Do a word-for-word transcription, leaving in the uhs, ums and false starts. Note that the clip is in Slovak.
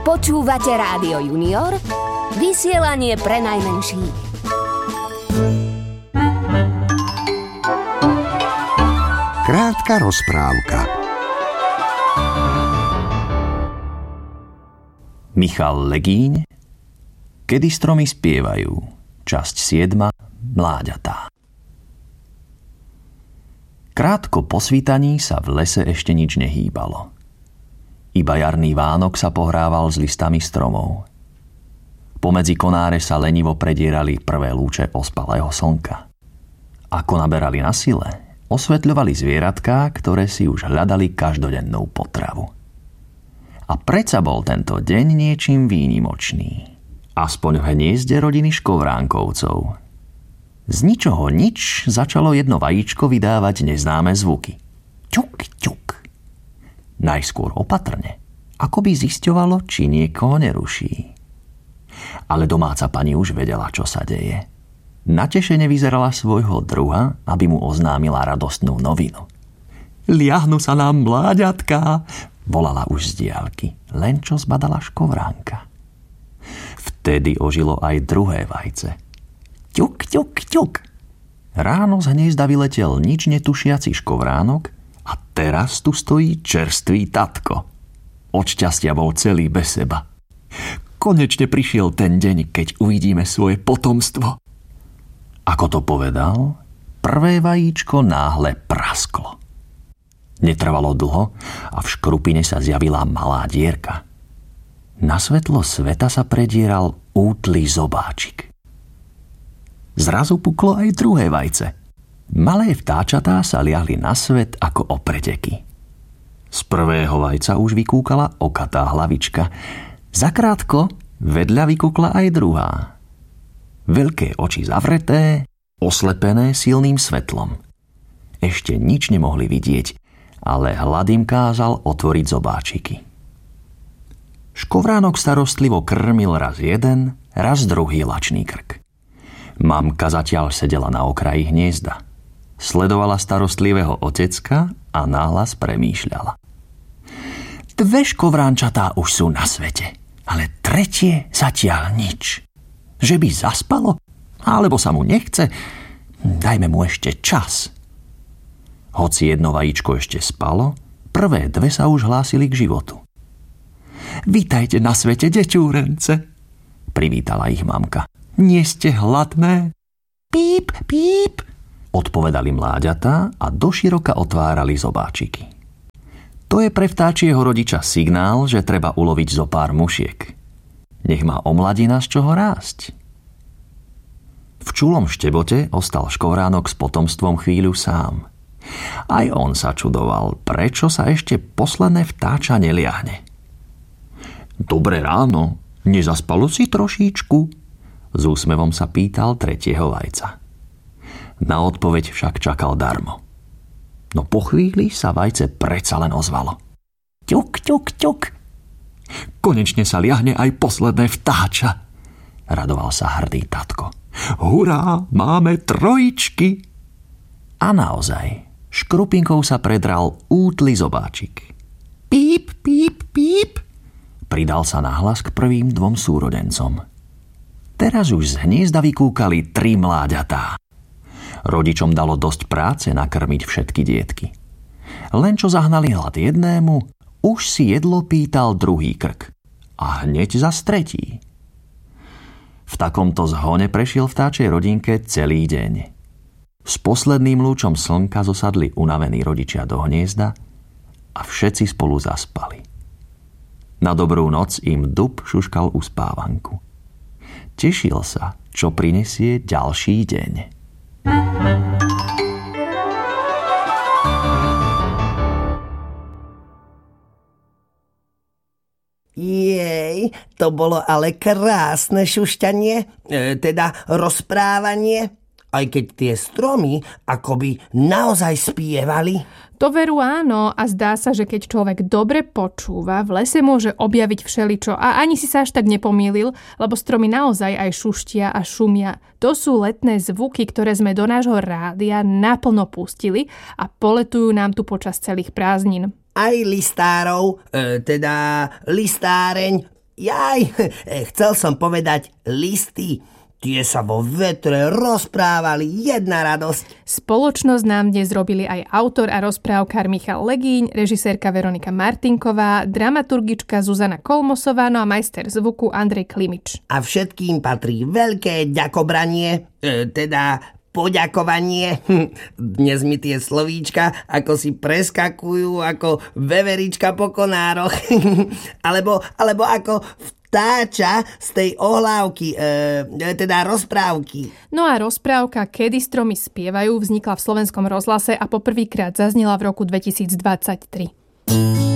Počúvate Rádio Junior, vysielanie pre najmenších. Krátka rozprávka. Michal Legíň, Kedy stromy spievajú, časť siedma, Mláďatá. Krátko po svítaní sa v lese ešte nič nehýbalo. Iba jarný Vánok sa pohrával s listami stromov. Pomedzi konáre sa lenivo predierali prvé lúče ospalého slnka. Ako naberali na sile, osvetľovali zvieratká, ktoré si už hľadali každodennú potravu. A predsa bol tento deň niečím výnimočný. Aspoň v hniezde rodiny Škovránkovcov. Z ničoho nič začalo jedno vajíčko vydávať neznáme zvuky. Ťuk, ťuk. Najskôr opatrne, ako by zisťovalo, či niekoho neruší. Ale domáca pani už vedela, čo sa deje. Natešene vyzerala svojho druha, aby mu oznámila radostnú novinu. Liahnu sa nám mláďatká, volala už z diaľky, len čo zbadala Škovránka. Vtedy ožilo aj druhé vajce. Ťuk, ťuk, ťuk. Ráno z hniezda vyletel nič netušiaci Škovránok a teraz tu stojí čerstvý tatko. Od šťastia bol celý bez seba. Konečne prišiel ten deň, keď uvidíme svoje potomstvo. Ako to povedal, prvé vajíčko náhle prasklo. Netrvalo dlho a v škrupine sa zjavila malá dierka. Na svetlo sveta sa predieral útly zobáčik. Zrazu puklo aj druhé vajce. Malé vtáčatá sa liahli na svet ako o preteky. Z prvého vajca už vykúkala okatá hlavička. Zakrátko vedľa vykúkla aj druhá. Veľké oči zavreté, oslepené silným svetlom. Ešte nič nemohli vidieť, ale hlad im kázal otvoriť zobáčiky. Škovránok starostlivo krmil raz jeden, raz druhý lačný krk. Mamka zatiaľ sedela na okraji hniezda. Sledovala starostlivého otecka a nahlas premýšľala. Dve škovránčatá už sú na svete, ale tretie zatiaľ nič. Že by zaspalo? Alebo sa mu nechce? Dajme mu ešte čas. Hoci jedno vajíčko ešte spalo, prvé dve sa už hlásili k životu. Vítajte na svete, deťúrence, privítala ich mamka. Nie ste hladné? Píp, píp, odpovedali mláďatá a doširoka otvárali zobáčiky. To je pre vtáčieho rodiča signál, že treba uloviť zo pár mušiek. Nech má omladina z čoho rásť. V čulom štebote ostal Škovránok s potomstvom chvíľu sám. Aj on sa čudoval, prečo sa ešte posledné vtáča neliahne. Dobré ráno, nezaspalo si trošíčku? S úsmevom sa pýtal tretieho vajca. Na odpoveď však čakal darmo. No po chvíli sa vajce predsa len ozvalo. Ťuk, ťuk, ťuk. Konečne sa liahne aj posledné vtáča, radoval sa hrdý tatko. Hurá, máme trojičky. A naozaj, škrupinkou sa predral útly zobáčik. Píp, píp, píp, pridal sa nahlas k prvým dvom súrodencom. Teraz už z hniezda vykúkali tri mláďatá. Rodičom dalo dosť práce nakrmiť všetky dietky. Len čo zahnali hlad jednému, už si jedlo pýtal druhý krk. A hneď zas tretí. V takomto zhone prešiel vtáčej rodinke celý deň. S posledným lúčom slnka zosadli unavení rodičia do hniezda a všetci spolu zaspali. Na dobrú noc im dub šuškal uspávanku. Tešil sa, čo prinesie ďalší deň. Jej, to bolo ale krásne šušťanie, e, teda rozprávanie, aj keď tie stromy akoby naozaj spievali. To veru áno a zdá sa, že keď človek dobre počúva, v lese môže objaviť všeličo a ani si sa až tak nepomýlil, lebo stromy naozaj aj šuštia a šumia. To sú letné zvuky, ktoré sme do nášho rádia naplno pustili a poletujú nám tu počas celých prázdnin. Aj listárov, e, teda listáreň, Jaj, chcel som povedať listy. Tie sa vo vetre rozprávali, jedna radosť. Spoločnosť nám dnes robili aj autor a rozprávkar Michal Legíň, režisérka Veronika Martinková, dramaturgička Zuzana Kolmosová, no a majster zvuku Andrej Klimič. A všetkým patrí veľké ďakobranie, e, teda poďakovanie. Dnes mi tie slovíčka ako si preskakujú ako veverička po konároch. alebo, alebo ako vtáča z tej ohlávky, e, teda rozprávky. No a rozprávka Kedy stromy spievajú vznikla v Slovenskom rozhlase a poprvýkrát zaznela v roku dvetisícdvadsaťtri.